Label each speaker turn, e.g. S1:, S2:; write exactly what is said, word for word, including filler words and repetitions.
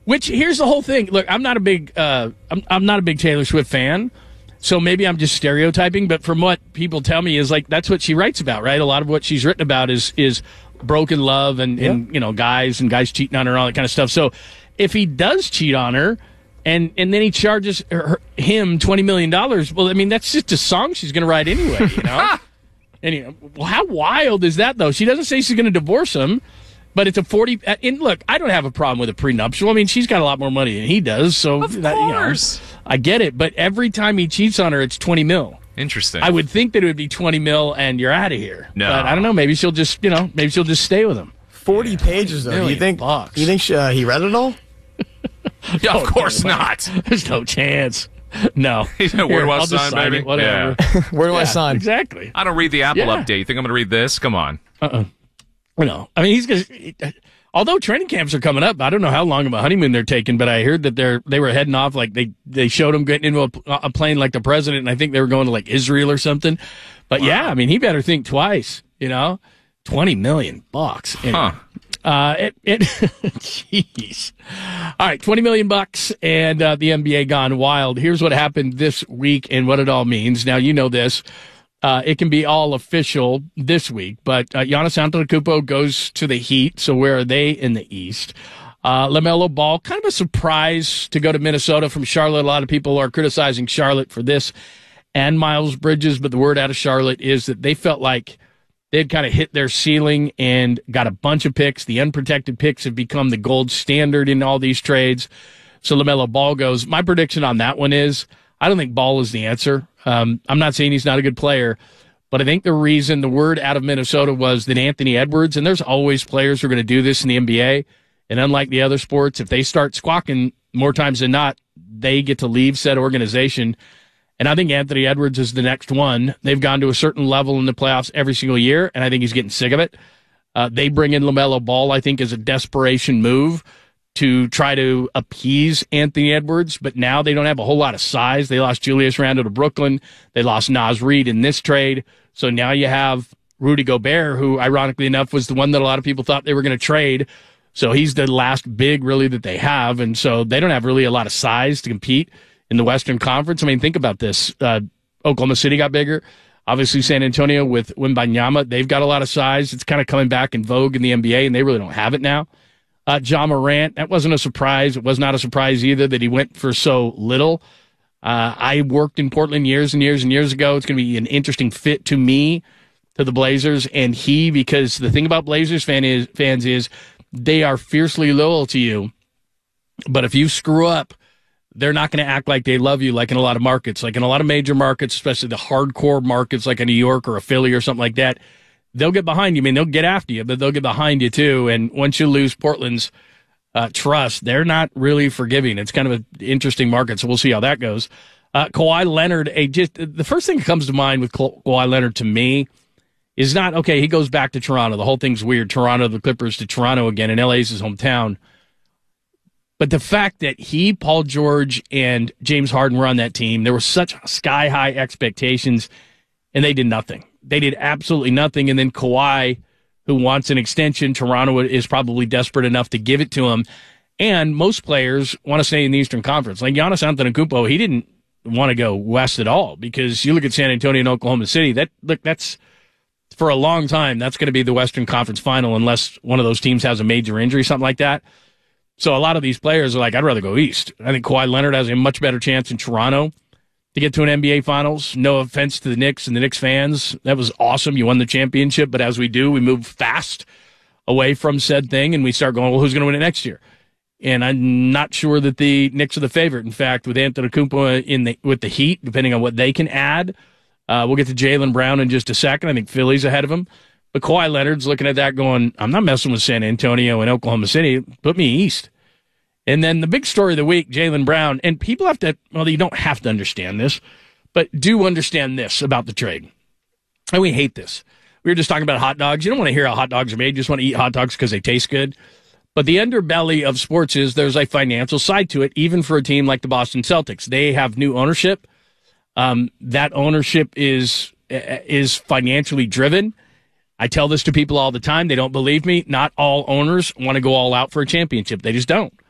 S1: Which here's the whole thing. Look, I'm not a big uh, I'm I'm not a big Taylor Swift fan, so maybe I'm just stereotyping. But from what people tell me, is like that's what she writes about, right? A lot of what she's written about is is broken love and, yeah. and you know guys and guys cheating on her and all that kind of stuff. So if he does cheat on her, and and then he charges her, him twenty million dollars, well, I mean that's just a song she's going to write anyway, you know. Anyway, well, how wild is that though? She doesn't say she's going to divorce him. But it's a forty. And look, I don't have a problem with a prenuptial. I mean, she's got a lot more money than he does, so
S2: of
S1: that,
S2: course,
S1: you know, I get it. But every time he cheats on her, it's twenty mil.
S2: Interesting.
S1: I would think that it would be twenty mil, and you're out of here.
S2: No,
S1: but I don't know. Maybe she'll just, you know, maybe she'll just stay with him.
S3: Forty yeah. pages though. Do you think?
S1: Bucks.
S3: Do you think she, uh, he read it all?
S2: Yeah, of course no, not.
S1: There's no chance. No.
S2: Where do I sign,
S1: sign
S2: baby?
S1: It, whatever.
S2: Yeah.
S3: Where do
S1: yeah,
S3: I sign?
S1: Exactly.
S2: I don't read the Apple
S1: yeah.
S2: update. You think I'm going to read this? Come on.
S1: Uh-uh. No. I mean, he's going to... Although training camps are coming up, I don't know how long of a honeymoon they're taking, but I heard that they're they were heading off, like they, they showed him getting into a, a plane like the president, and I think they were going to like Israel or something. But wow. yeah, I mean, he better think twice, you know? twenty million bucks. Anyway, huh. Uh, it, it, jeez. All right, twenty million bucks and uh, the N B A gone wild. Here's what happened this week and what it all means. Now, you know this. Uh, it can be all official this week, but uh, Giannis Antetokounmpo goes to the Heat. So where are they in the East? Uh, LaMelo Ball, kind of a surprise to go to Minnesota from Charlotte. A lot of people are criticizing Charlotte for this and Miles Bridges, but the word out of Charlotte is that they felt like they'd kind of hit their ceiling and got a bunch of picks. The unprotected picks have become the gold standard in all these trades. So LaMelo Ball goes. My prediction on that one is I don't think Ball is the answer. Um, I'm not saying he's not a good player, but I think the reason the word out of Minnesota was that Anthony Edwards, and there's always players who are going to do this in the N B A, and unlike the other sports, if they start squawking more times than not, they get to leave said organization. And I think Anthony Edwards is the next one. They've gone to a certain level in the playoffs every single year, and I think he's getting sick of it. Uh, they bring in LaMelo Ball, I think, as a desperation move to try to appease Anthony Edwards, but now they don't have a whole lot of size. They lost Julius Randle to Brooklyn. They lost Naz Reid in this trade. So now you have Rudy Gobert, who, ironically enough, was the one that a lot of people thought they were going to trade. So he's the last big, really, that they have. And so they don't have really a lot of size to compete in the Western Conference. I mean, think about this. Uh, Oklahoma City got bigger. Obviously, San Antonio with Wembanyama, they've got a lot of size. It's kind of coming back in vogue in the N B A, and they really don't have it now. Uh, Ja Morant, that wasn't a surprise. It was not a surprise either that he went for so little. Uh, I worked in Portland years and years and years ago. It's going to be an interesting fit to me, to the Blazers, and he, because the thing about Blazers fan is, fans is they are fiercely loyal to you. But if you screw up, they're not going to act like they love you like in a lot of markets. Like in a lot of major markets, especially the hardcore markets like a New York or a Philly or something like that, they'll get behind you. I mean, they'll get after you, but they'll get behind you too. And once you lose Portland's uh, trust, they're not really forgiving. It's kind of an interesting market, so we'll see how that goes. Uh, Kawhi Leonard, a just the first thing that comes to mind with Ka- Kawhi Leonard to me is not, okay, he goes back to Toronto. The whole thing's weird. Toronto, the Clippers to Toronto again, and L A's his hometown. But the fact that he, Paul George, and James Harden were on that team, there were such sky-high expectations, and they did nothing. They did absolutely nothing. And then Kawhi, who wants an extension, Toronto is probably desperate enough to give it to him. And most players want to stay in the Eastern Conference. Like Giannis Antetokounmpo, he didn't want to go west at all, because you look at San Antonio and Oklahoma City, that look, that's for a long time, that's going to be the Western Conference final unless one of those teams has a major injury, something like that. So a lot of these players are like, I'd rather go east. I think Kawhi Leonard has a much better chance in Toronto to get to an N B A Finals. No offense to the Knicks and the Knicks fans. That was awesome. You won the championship. But as we do, we move fast away from said thing, and we start going, well, who's going to win it next year? And I'm not sure that the Knicks are the favorite. In fact, with Antetokounmpo in the with the Heat, depending on what they can add, uh, we'll get to Jaylen Brown in just a second. I think Philly's ahead of him. But Kawhi Leonard's looking at that going, I'm not messing with San Antonio and Oklahoma City. Put me east. And then the big story of the week, Jaylen Brown. And people have to, well, you don't have to understand this, but do understand this about the trade. And we hate this. We were just talking about hot dogs. You don't want to hear how hot dogs are made. You just want to eat hot dogs because they taste good. But the underbelly of sports is there's a financial side to it, even for a team like the Boston Celtics. They have new ownership. Um, that ownership is is financially driven. I tell this to people all the time. They don't believe me. Not all owners want to go all out for a championship. They just don't.